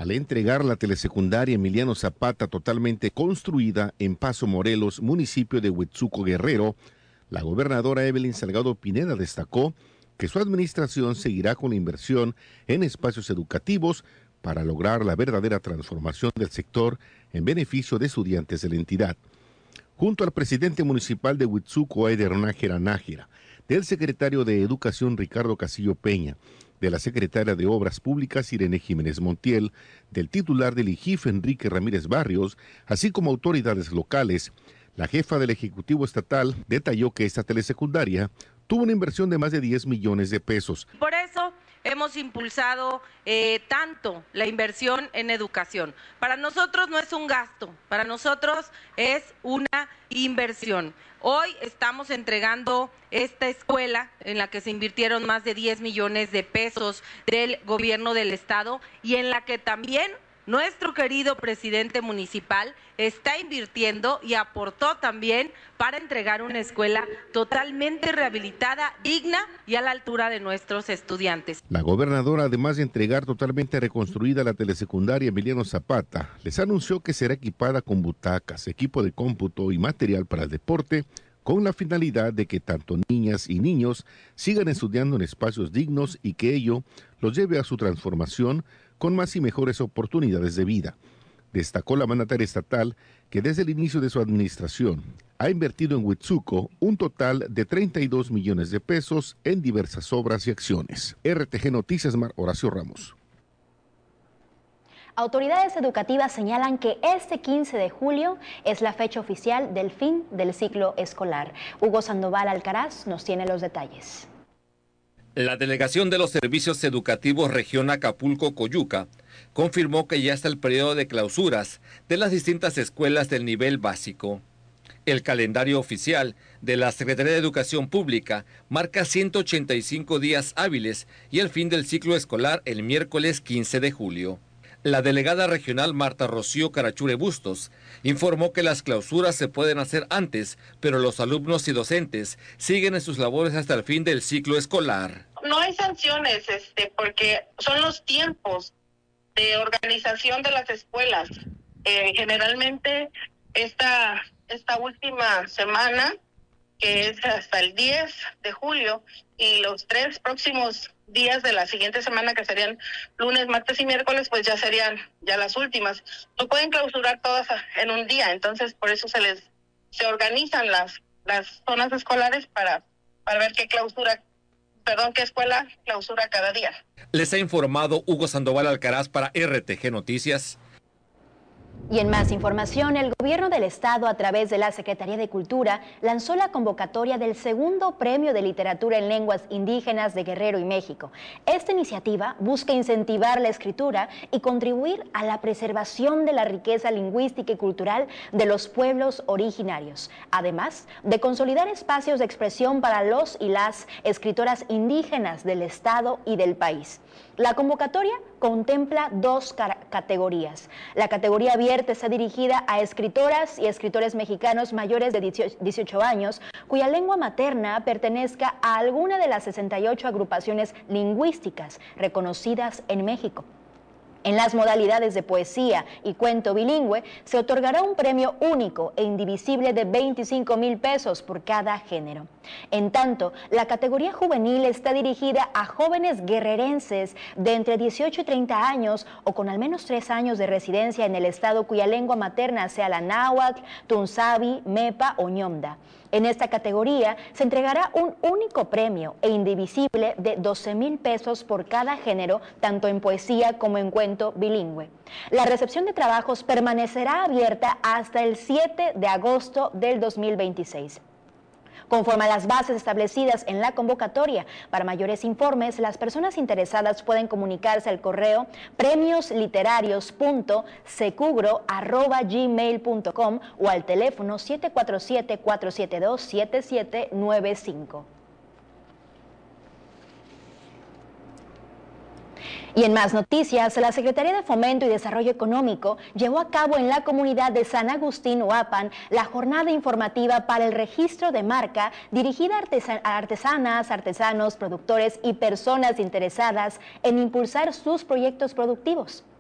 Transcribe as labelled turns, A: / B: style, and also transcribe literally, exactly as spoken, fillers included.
A: al entregar la telesecundaria Emiliano Zapata totalmente construida en Paso Morelos, municipio de Huitzuco, Guerrero, la gobernadora Evelyn Salgado Pineda destacó que su administración seguirá con la inversión en espacios educativos para lograr la verdadera transformación del sector en beneficio de estudiantes de la entidad. Junto al presidente municipal de Huitzuco, Eider Nájera Nájera, del secretario de Educación Ricardo Casillo Peña, de la secretaria de Obras Públicas Irene Jiménez Montiel, del titular del I G I F Enrique Ramírez Barrios, así como autoridades locales, la jefa del Ejecutivo Estatal detalló que esta telesecundaria tuvo una inversión de más de diez millones de pesos.
B: Por eso hemos impulsado eh, tanto la inversión en educación. Para nosotros no es un gasto, para nosotros es una inversión. Hoy estamos entregando esta escuela en la que se invirtieron más de diez millones de pesos del gobierno del estado y en la que también nuestro querido presidente municipal está invirtiendo y aportó también para entregar una escuela totalmente rehabilitada, digna y a la altura de nuestros estudiantes.
A: La gobernadora, además de entregar totalmente reconstruida la telesecundaria Emiliano Zapata, les anunció que será equipada con butacas, equipo de cómputo y material para el deporte, con la finalidad de que tanto niñas y niños sigan estudiando en espacios dignos y que ello los lleve a su transformación con más y mejores oportunidades de vida. Destacó la mandataria estatal que desde el inicio de su administración ha invertido en Huitzuco un total de treinta y dos millones de pesos en diversas obras y acciones. R T G Noticias, Mar Horacio Ramos.
C: Autoridades educativas señalan que este quince de julio es la fecha oficial del fin del ciclo escolar. Hugo Sandoval Alcaraz nos tiene los detalles.
D: La Delegación de los Servicios Educativos Región Acapulco-Coyuca confirmó que ya está el periodo de clausuras de las distintas escuelas del nivel básico. El calendario oficial de la Secretaría de Educación Pública marca ciento ochenta y cinco días hábiles y el fin del ciclo escolar el miércoles quince de julio. La delegada regional Marta Rocío Carachure Bustos informó que las clausuras se pueden hacer antes, pero los alumnos y docentes siguen en sus labores hasta el fin del ciclo escolar.
E: No hay sanciones, este, porque son los tiempos de organización de las escuelas. Eh, generalmente esta, esta última semana, que es hasta el diez de julio, y los tres próximos días de la siguiente semana, que serían lunes, martes y miércoles, pues ya serían ya las últimas. No pueden clausurar todas en un día, entonces por eso se les se organizan las las zonas escolares para para ver qué clausura, perdón, qué escuela clausura cada día.
D: Les ha informado Hugo Sandoval Alcaraz para R T G Noticias.
C: Y en más información, el gobierno del estado, a través de la Secretaría de Cultura, lanzó la convocatoria del segundo Premio de Literatura en Lenguas Indígenas de Guerrero y México. Esta iniciativa busca incentivar la escritura y contribuir a la preservación de la riqueza lingüística y cultural de los pueblos originarios, además de consolidar espacios de expresión para los y las escritoras indígenas del estado y del país. La convocatoria contempla dos categorías. La categoría abierta está dirigida a escritoras y escritores mexicanos mayores de dieciocho años, cuya lengua materna pertenezca a alguna de las sesenta y ocho agrupaciones lingüísticas reconocidas en México. En las modalidades de poesía y cuento bilingüe se otorgará un premio único e indivisible de veinticinco mil pesos por cada género. En tanto, la categoría juvenil está dirigida a jóvenes guerrerenses de entre dieciocho y treinta años o con al menos tres años de residencia en el estado cuya lengua materna sea la náhuatl, tunzabi, mepa o ñomda. En esta categoría se entregará un único premio e indivisible de doce mil pesos por cada género, tanto en poesía como en cuento bilingüe. La recepción de trabajos permanecerá abierta hasta el siete de agosto del dos mil veintiséis. Conforme a las bases establecidas en la convocatoria, para mayores informes, las personas interesadas pueden comunicarse al correo premiosliterarios punto secugro arroba gmail punto com o al teléfono siete cuatro siete, cuatro siete dos, siete siete nueve cinco. Y en más noticias, la Secretaría de Fomento y Desarrollo Económico llevó a cabo en la comunidad de San Agustín, Uapan, la jornada informativa para el registro de marca dirigida a artesanas, artesanos, productores y personas interesadas en impulsar sus proyectos productivos.